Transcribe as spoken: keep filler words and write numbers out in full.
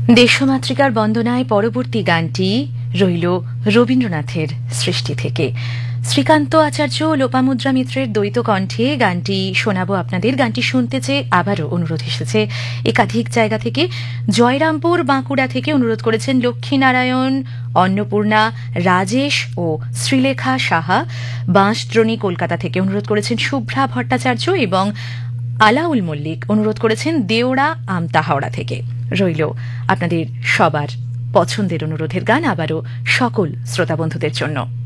দেশমাতৃকার বন্দনায় পরবর্তী গানটি রইল রবীন্দ্রনাথের সৃষ্টি থেকে। শ্রীকান্ত আচার্য ও লোপামুদ্রা মিত্রের দ্বৈত কণ্ঠে গানটি শোনাবো আপনাদের। গানটি শুনতে চেয়ে আবারও অনুরোধ এসেছে একাধিক জায়গা থেকে। জয়রামপুর বাঁকুড়া থেকে অনুরোধ করেছেন লক্ষ্মীনারায়ণ, অন্নপূর্ণা, রাজেশ ও শ্রীলেখা সাহা। বাঁশদ্রোণী কলকাতা থেকে অনুরোধ করেছেন শুভ্রা ভট্টাচার্য এবং আলাউল মল্লিক অনুরোধ করেছেন দেওড়া আমতা হাওড়া থেকে। রইল আপনাদের সবার পছন্দের অনুরোধের গান আবারও সকল শ্রোতা বন্ধুদের জন্য।